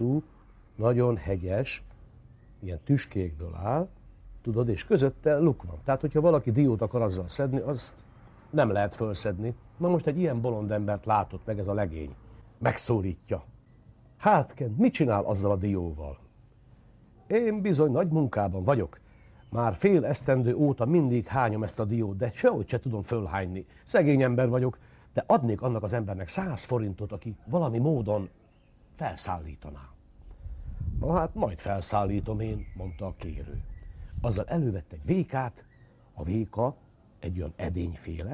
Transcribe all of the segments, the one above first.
hosszú, nagyon hegyes, ilyen tüskékből áll, tudod, és közötte luk van. Tehát, hogyha valaki diót akar azzal szedni, azt nem lehet fölszedni. Na most egy ilyen bolond embert látott meg ez a legény. Megszólítja. Hát, Kent, mit csinál azzal a dióval? Én bizony nagy munkában vagyok. Már fél esztendő óta mindig hányom ezt a diót, de sehogy se tudom fölhányni. Szegény ember vagyok, de adnék annak az embernek 100 forintot, aki valami módon felszállítaná. Na hát, majd felszállítom én, mondta a kérő. Azzal elővett egy vékát, a véka egy olyan edényféle.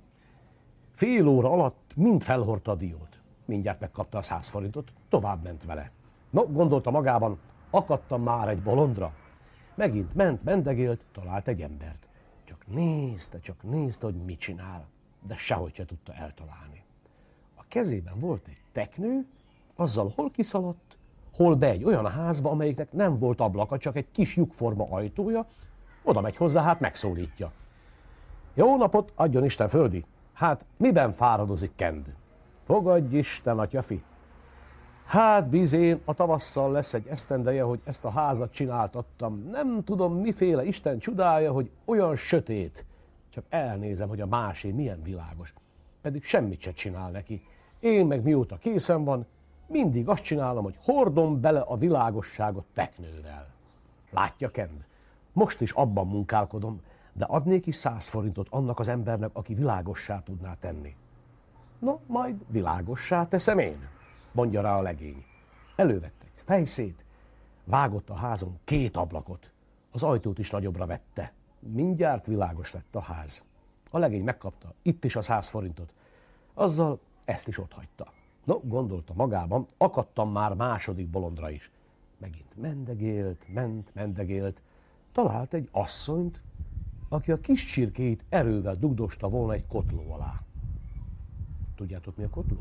Fél óra alatt mind felhordta a diót. Mindjárt megkapta a 100 forintot, tovább ment vele. No, gondolta magában, akadtam már egy bolondra. Megint ment, mendegélt, talált egy embert. Csak nézte, hogy mit csinál, de sehogy se tudta eltalálni. A kezében volt egy teknő, azzal hol kiszaladt, hol be egy olyan házba, amelyiknek nem volt ablaka, csak egy kis lyukforma ajtója, oda megy hozzá, hát megszólítja. Jó napot, adjon Isten földi! Hát miben fáradozik Kend? Fogadj Isten, atyafi! Hát bizén, a tavasszal lesz egy esztendeje, hogy ezt a házat csináltattam. Nem tudom, miféle Isten csodája, hogy olyan sötét. Csak elnézem, hogy a másé milyen világos. Pedig semmit se csinál neki. Én meg mióta készen van, mindig azt csinálom, hogy hordom bele a világosságot teknővel. Látja, Kend? Most is abban munkálkodom, de adnék is 100 forintot annak az embernek, aki világossá tudná tenni. No, majd világossá teszem én, mondja rá a legény. Elővette egy fejszét, vágott a házon 2 ablakot, az ajtót is nagyobbra vette. Mindjárt világos lett a ház. A legény megkapta itt is a 100 forintot, azzal ezt is otthagyta. No, gondolta magában, akadtam már második bolondra is. Megint mendegélt, talált egy asszonyt, aki a kis csirkéit erővel dugdosta volna egy kotló alá. Tudjátok, mi a kotló?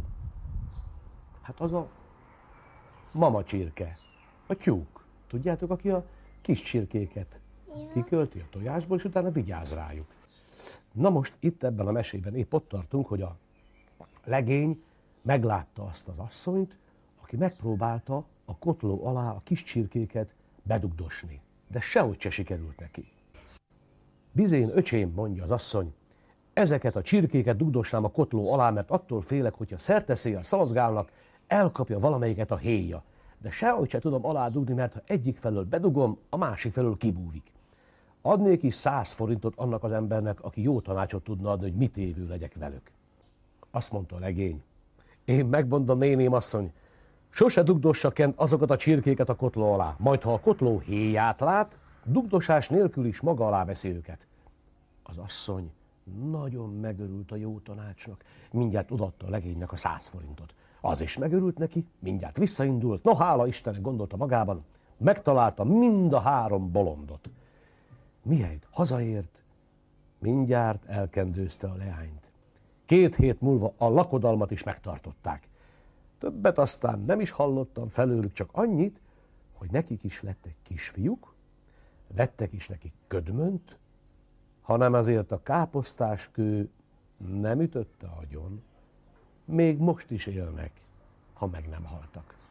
Hát az a mama csirke, a tyúk. Tudjátok, aki a kis csirkéket kikölti a tojásból, és utána vigyáz rájuk. Na most itt ebben a mesében épp ott tartunk, hogy a legény meglátta azt az asszonyt, aki megpróbálta a kotló alá a kis csirkéket bedugdosni. De sehogy se sikerült neki. Bizén, öcsém, mondja az asszony, ezeket a csirkéket dugdossám a kotló alá, mert attól félek, hogyha szerteszéjjel szaladgálnak, elkapja valamelyiket a héja. De sehogy se tudom alá dugni, mert ha egyik felől bedugom, a másik felől kibúvik. Adnék is 100 forintot annak az embernek, aki jó tanácsot tudna adni, hogy mit évő legyek velük. Azt mondta a legény. Én megmondom, néném asszony, sose dugdossa Kent azokat a csirkéket a kotló alá, majd ha a kotló héját lát, dugdosás nélkül is maga alá veszi őket. Az asszony nagyon megörült a jó tanácsnak, mindjárt odaadta a legénynek a 100 forintot. Az is megörült neki, mindjárt visszaindult, no hála Istennek, gondolta magában, megtalálta mind a 3 bolondot. Mihelyt hazaért, mindjárt elkendőzte a leányt. 2 hét múlva a lakodalmat is megtartották. Többet aztán nem is hallottam felőlük, csak annyit, hogy nekik is lett egy kisfiúk, vettek is nekik ködmönt, hanem azért a káposztáskő nem ütötte agyon, még most is élnek, ha meg nem haltak.